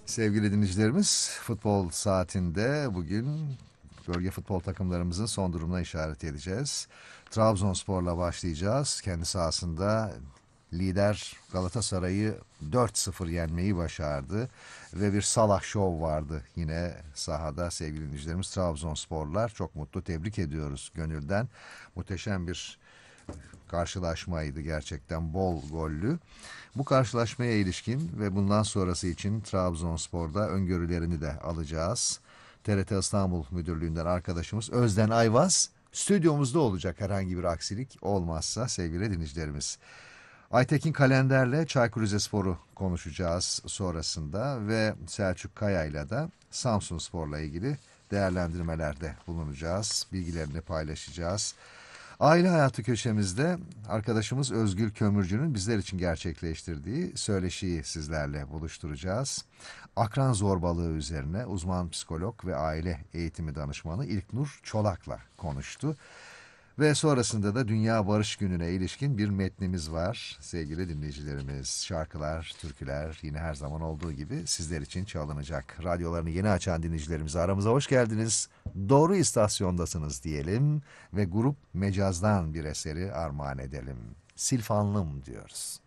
Sevgili dinleyicilerimiz, futbol saatinde bugün bölge futbol takımlarımızın son durumuna işaret edeceğiz. Trabzonspor'la başlayacağız. Kendi sahasında lider Galatasaray'ı 4-0 yenmeyi başardı. Ve bir Salah Show vardı yine sahada sevgili dinleyicilerimiz. Trabzonsporlar çok mutlu, tebrik ediyoruz gönülden. Muhteşem bir karşılaşmaydı, gerçekten bol gollü. Bu karşılaşmaya ilişkin ve bundan sonrası için Trabzonspor'da öngörülerini de alacağız. TRT İstanbul Müdürlüğü'nden arkadaşımız Özden Ayvaz stüdyomuzda olacak, herhangi bir aksilik olmazsa sevgili dinleyicilerimiz. Aytekin Kalender'le Çaykur Rizespor'u konuşacağız sonrasında ve Selçuk Kaya'yla da Samsunspor'la ilgili değerlendirmelerde bulunacağız. Bilgilerini paylaşacağız. Aile hayatı köşemizde arkadaşımız Özgül Kömürcü'nün bizler için gerçekleştirdiği söyleşiyi sizlerle buluşturacağız. Akran zorbalığı üzerine uzman psikolog ve aile eğitimi danışmanı İlknur Çolak'la konuştu. Ve sonrasında da Dünya Barış Günü'ne ilişkin bir metnimiz var sevgili dinleyicilerimiz. Şarkılar, türküler yine her zaman olduğu gibi sizler için çalınacak. Radyolarını yeni açan dinleyicilerimize aramıza hoş geldiniz. Doğru istasyondasınız diyelim ve grup Mecaz'dan bir eseri armağan edelim. Silfanlım diyoruz.